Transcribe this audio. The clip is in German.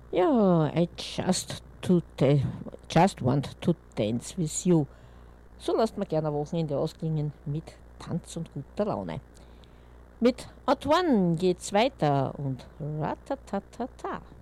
Ja, just want to dance with you. So lasst man gerne ein Wochenende ausklingen mit Tanz und guter Laune. Mit Out One geht's weiter und Ratatatata.